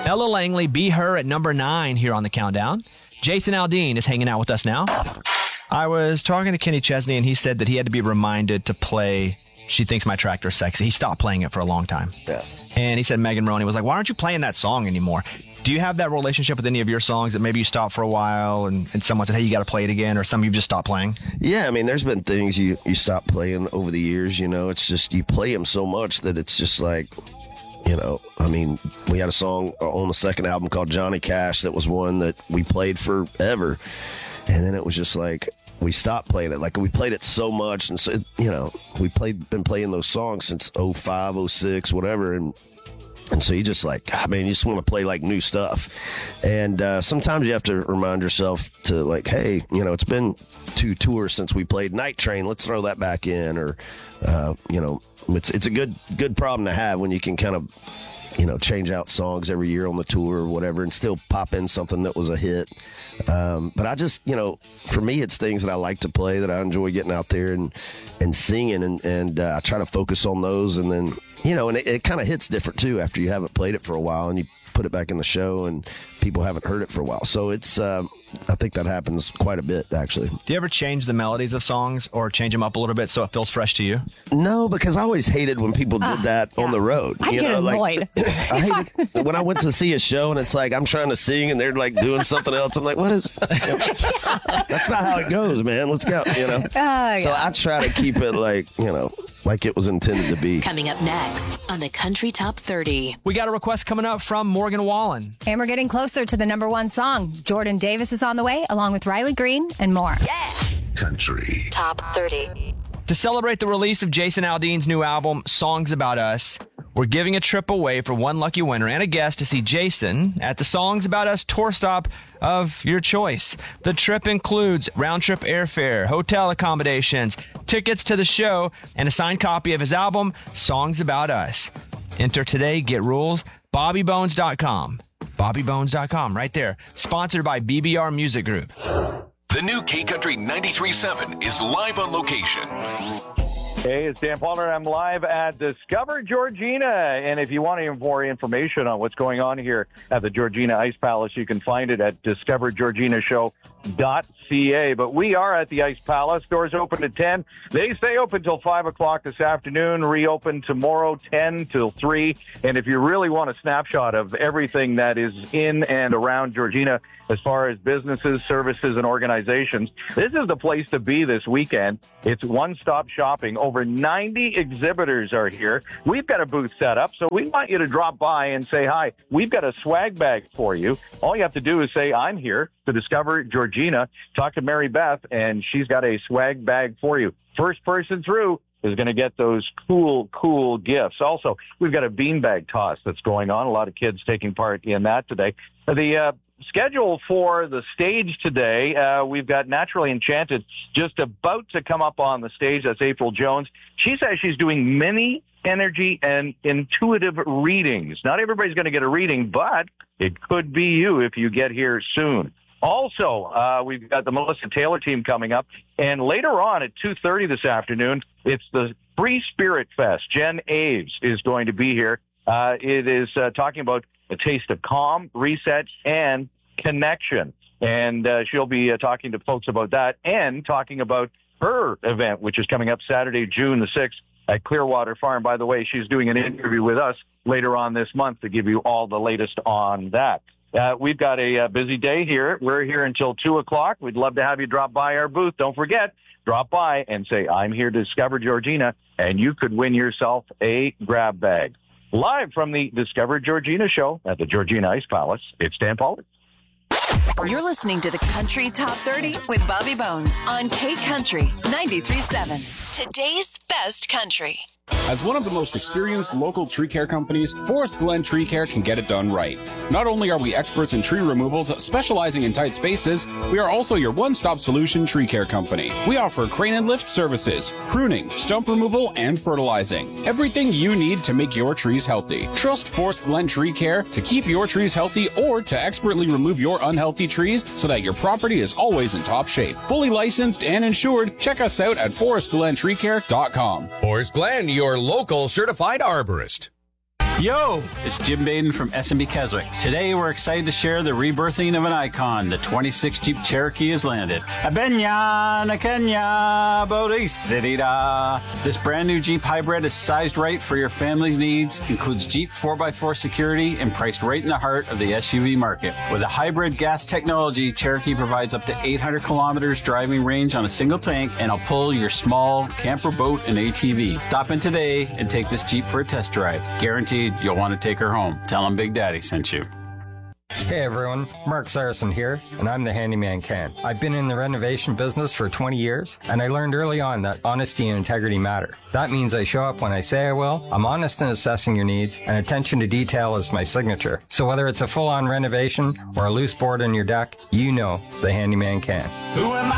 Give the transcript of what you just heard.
Ella Langley, Be Her at number 9 here on the countdown. Jason Aldean is hanging out with us now. I was talking to Kenny Chesney, and he said that he had to be reminded to play She Thinks My Tractor's Sexy. He stopped playing it for a long time. Yeah. And he said Megan Maroney was like, why aren't you playing that song anymore? Do you have that relationship with any of your songs that maybe you stopped for a while and someone said, hey, you got to play it again, or some you've just stopped playing? Yeah, I mean, there's been things you stop playing over the years, It's just you play them so much that it's just like, I mean, we had a song on the second album called Johnny Cash that was one that we played forever. And then it was just like, we stopped playing it. Like, we played it so much. And so, been playing those songs since 05, 06, whatever. And so you just like, you just want to play like new stuff. And sometimes you have to remind yourself to like, hey, it's been 2 tours since we played Night Train. Let's throw that back in. Or, it's a good problem to have when you can kind of, change out songs every year on the tour or whatever and still pop in something that was a hit. But I just, for me, it's things that I like to play, that I enjoy getting out there and singing. And I try to focus on those. And then, and it kind of hits different, too, after you haven't played it for a while and you put it back in the show and people haven't heard it for a while. So it's, I think that happens quite a bit, actually. Do you ever change the melodies of songs or change them up a little bit so it feels fresh to you? No, because I always hated when people did that on the road. I get annoyed. When I went to see a show and it's like, I'm trying to sing and they're like doing something else. I'm like, what is, that's not how it goes, man. Let's go, So I try to keep it like it was intended to be. Coming up next on the Country Top 30. We got a request coming up from Morgan Wallen. And we're getting closer to the number 1 song. Jordan Davis is on the way, along with Riley Green and more. Yeah. Country Top 30. To celebrate the release of Jason Aldean's new album, Songs About Us, we're giving a trip away for one lucky winner and a guest to see Jason at the Songs About Us tour stop of your choice. The trip includes round-trip airfare, hotel accommodations, tickets to the show, and a signed copy of his album, Songs About Us. Enter today, get rules, BobbyBones.com. BobbyBones.com, right there. Sponsored by BBR Music Group. The new K-Country 93.7 is live on location. Hey, it's Dan Palmer. I'm live at Discover Georgina. And if you want any more information on what's going on here at the Georgina Ice Palace, you can find it at discovergeorginashow.ca. But we are at the Ice Palace. Doors open at 10. They stay open till 5 o'clock this afternoon. Reopen tomorrow, 10 till 3. And if you really want a snapshot of everything that is in and around Georgina, as far as businesses, services, and organizations, this is the place to be this weekend. It's one-stop shopping. Over 90 exhibitors are here. We've got a booth set up, so we want you to drop by and say hi. We've got a swag bag for you. All you have to do is say, I'm here to Discover Georgina. Talk to Mary Beth, and she's got a swag bag for you. First person through is going to get those cool gifts. Also, we've got a beanbag toss that's going on. A lot of kids taking part in that today. The schedule for the stage today, we've got Naturally Enchanted just about to come up on the stage. That's April Jones. She says she's doing mini energy and intuitive readings. Not everybody's going to get a reading, but it could be you if you get here soon. Also, we've got the Melissa Taylor team coming up. And later on at 2:30 this afternoon, it's the Free Spirit Fest. Jen Aves is going to be here. It is talking about a taste of calm, reset, and connection. And she'll be talking to folks about that and talking about her event, which is coming up Saturday, June the 6th at Clearwater Farm. By the way, she's doing an interview with us later on this month to give you all the latest on that. We've got a busy day here. We're here until 2 o'clock. We'd love to have you drop by our booth. Don't forget, drop by and say, I'm here to Discover Georgina, and you could win yourself a grab bag. Live from the Discover Georgina show at the Georgina Ice Palace, it's Dan Pollard. You're listening to the Country Top 30 with Bobby Bones on K-Country 93.7. Today's best country. As one of the most experienced local tree care companies, Forest Glen Tree Care can get it done right. Not only are we experts in tree removals specializing in tight spaces, we are also your one-stop solution tree care company. We offer crane and lift services, pruning, stump removal, and fertilizing. Everything you need to make your trees healthy. Trust Forest Glen Tree Care to keep your trees healthy or to expertly remove your unhealthy trees so that your property is always in top shape. Fully licensed and insured, check us out at forestglentreecare.com. Forest Glen, your local certified arborist. Yo, it's Jim Baden from S&B Keswick. Today we're excited to share the rebirthing of an icon. The 26 Jeep Cherokee has landed. Abenya, Nakenya, Bodhisattva. This brand new Jeep hybrid is sized right for your family's needs, includes Jeep 4x4 security, and priced right in the heart of the SUV market. With a hybrid gas technology, Cherokee provides up to 800 kilometers driving range on a single tank, and will pull your small camper, boat, and ATV. Stop in today and take this Jeep for a test drive. Guaranteed you'll want to take her home. Tell them Big Daddy sent you. Hey everyone, Mark Saracen here, and I'm the Handyman Can. I've been in the renovation business for 20 years, and I learned early on that honesty and integrity matter. That means I show up when I say I will, I'm honest in assessing your needs, and attention to detail is my signature. So whether it's a full-on renovation or a loose board in your deck, you know the Handyman Can. Who am I